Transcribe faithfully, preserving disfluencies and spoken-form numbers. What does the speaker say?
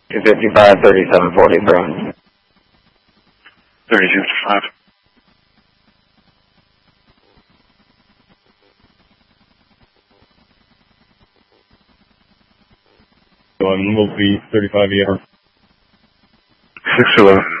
two fifty-five, thirty-seven forty, Brown. thirty fifty-five. eleven will be thirty-five E R. six eleven.